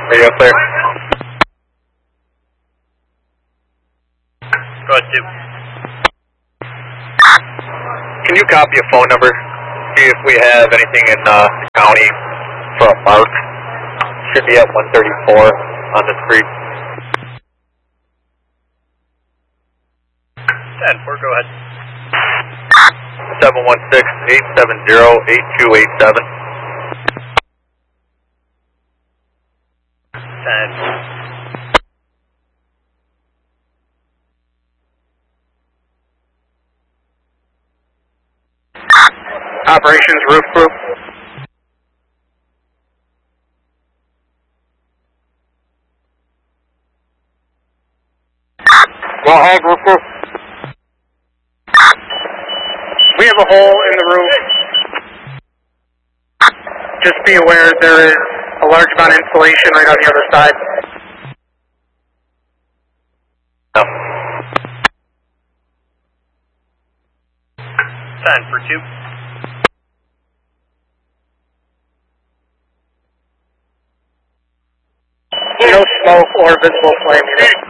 Radio clear. Go ahead, 2. Can you copy a phone number? See if we have anything in the county from Mark. Should be at 134 on the street. 10-4, go ahead. 716-870-8287. 10. Operations Roof Group. Go ahead, Roof Group. We have a hole in the roof. Just be aware there is a large amount of insulation right on the other side. No. 10 for 2. No smoke or visible flame unit.